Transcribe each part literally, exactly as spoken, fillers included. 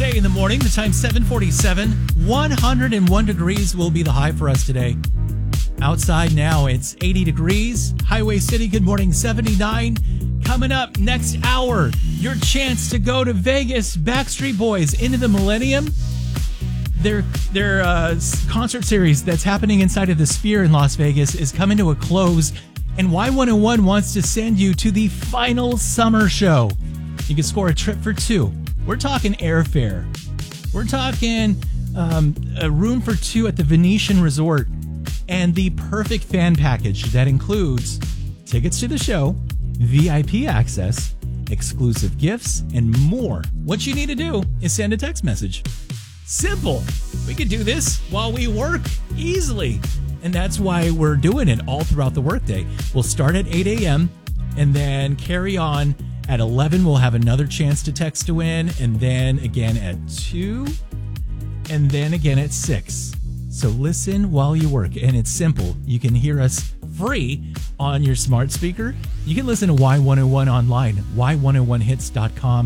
Jay in the morning. The time seven forty-seven. one hundred one degrees will be the high for us today. Outside now, it's eighty degrees. Highway City, good morning, seventy-nine. Coming up next hour, your chance to go to Vegas. Backstreet Boys, Into the Millennium. Their, their uh, concert series that's happening inside of the Sphere in Las Vegas is coming to a close. And Y one oh one wants to send you to the final summer show. You can score a trip for two. We're talking airfare. We're talking um, a room for two at the Venetian Resort. And the perfect fan package that includes tickets to the show, V I P access, exclusive gifts, and more. What you need to do is send a text message. Simple. We could do this while we work easily. And that's why we're doing it all throughout the workday. We'll start at eight a.m. and then carry on at eleven. We'll have another chance to text to win. And then again at two. And then again at six. So listen while you work. And it's simple. You can hear us free on your smart speaker. You can listen to Y one oh one online, y one oh one hits dot com.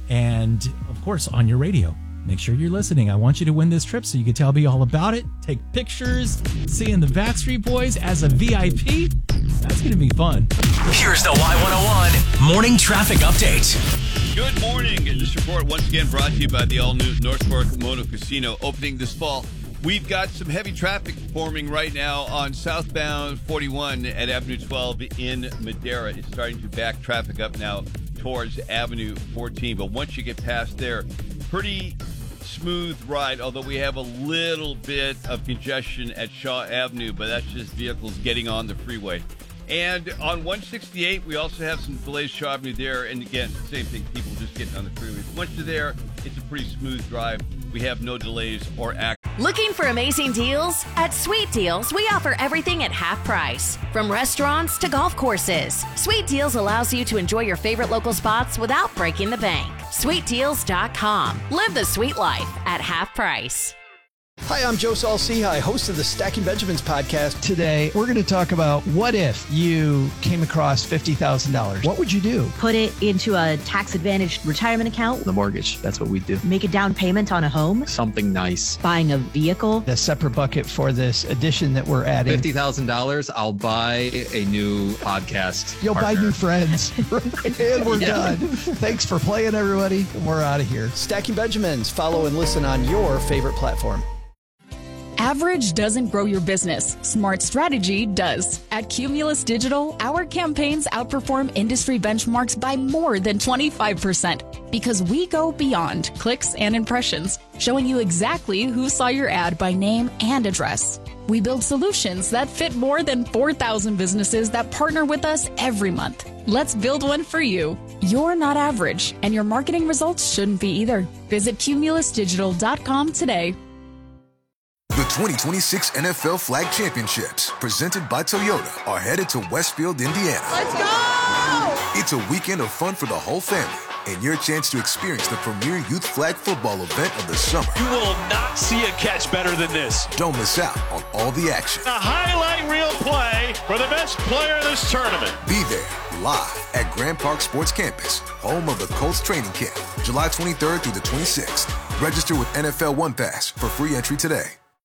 And of course on your radio. Make sure you're listening. I want you to win this trip so you can tell me all about it. Take pictures, seeing the Backstreet Boys as a V I P. That's going to be fun. Here's the Y one oh one Morning Traffic Update. Good morning. And this report once again brought to you by the all-new North Fork Mono Casino, opening this fall. We've got some heavy traffic forming right now on southbound forty-one at Avenue twelve in Madera. It's starting to back traffic up now towards Avenue fourteen. But once you get past there, pretty smooth ride, although we have a little bit of congestion at Shaw Avenue, but that's just vehicles getting on the freeway. And on one sixty-eight, we also have some delays Shaw Avenue there. And again, same thing, people just getting on the freeway. Once you're there, it's a pretty smooth drive. We have no delays or accidents. Looking for amazing deals? At Sweet Deals, we offer everything at half price. From restaurants to golf courses, Sweet Deals allows you to enjoy your favorite local spots without breaking the bank. sweet deals dot com. Live the sweet life at half price. Hi, I'm Joe Saul-Sehy, host of the Stacking Benjamins podcast. Today, we're going to talk about what if you came across fifty thousand dollars. What would you do? Put it into a tax-advantaged retirement account. The mortgage, that's what we do. Make a down payment on a home. Something nice. Buying a vehicle. A separate bucket for this addition that we're adding. fifty thousand dollars, I'll buy a new podcast You'll partner. buy new friends. And we're Yeah. done. Thanks for playing, everybody. And we're out of here. Stacking Benjamins. Follow and listen on your favorite platform. Average doesn't grow your business. Smart strategy does. At Cumulus Digital, our campaigns outperform industry benchmarks by more than twenty-five percent because we go beyond clicks and impressions, showing you exactly who saw your ad by name and address. We build solutions that fit more than four thousand businesses that partner with us every month. Let's build one for you. You're not average, and your marketing results shouldn't be either. Visit cumulus digital dot com today. The twenty twenty-six N F L Flag Championships, presented by Toyota, are headed to Westfield, Indiana. Let's go! It's a weekend of fun for the whole family and your chance to experience the premier youth flag football event of the summer. You will not see a catch better than this. Don't miss out on all the action. A highlight reel play for the best player of this tournament. Be there live at Grand Park Sports Campus, home of the Colts training camp, July twenty-third through the twenty-sixth. Register with N F L One Pass for free entry today.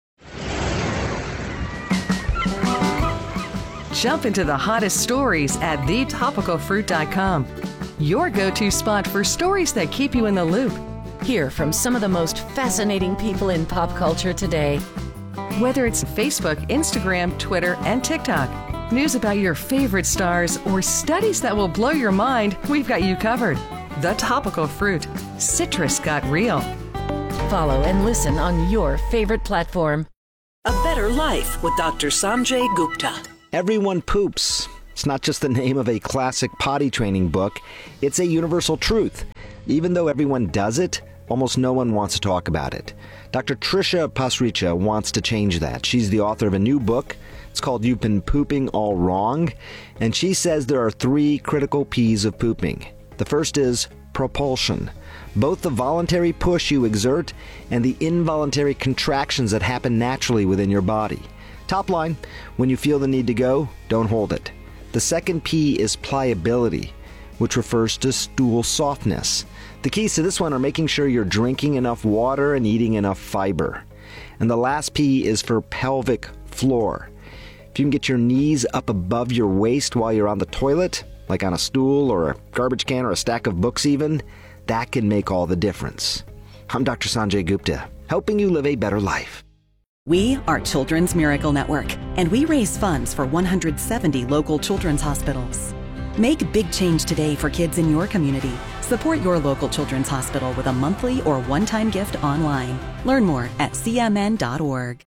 Jump into the hottest stories at the topical fruit dot com. Your go-to spot for stories that keep you in the loop. Hear from some of the most fascinating people in pop culture today. Whether it's Facebook, Instagram, Twitter, and TikTok, news about your favorite stars, or studies that will blow your mind, we've got you covered. The Topical Fruit. Citrus got real. Follow and listen on your favorite platform. A Better Life with Doctor Sanjay Gupta. Everyone poops. It's not just the name of a classic potty training book. It's a universal truth. Even though everyone does it, almost no one wants to talk about it. Doctor Trisha Pasricha wants to change that. She's the author of a new book. It's called You've Been Pooping All Wrong. And she says there are three critical P's of pooping. The first is propulsion. Both the voluntary push you exert and the involuntary contractions that happen naturally within your body. Top line, when you feel the need to go, don't hold it. The second P is pliability, which refers to stool softness. The keys to this one are making sure you're drinking enough water and eating enough fiber. And the last P is for pelvic floor. If you can get your knees up above your waist while you're on the toilet, like on a stool or a garbage can or a stack of books even, that can make all the difference. I'm Doctor Sanjay Gupta, helping you live a better life. We are Children's Miracle Network, and we raise funds for one hundred seventy local children's hospitals. Make a big change today for kids in your community. Support your local children's hospital with a monthly or one-time gift online. Learn more at c m n dot org.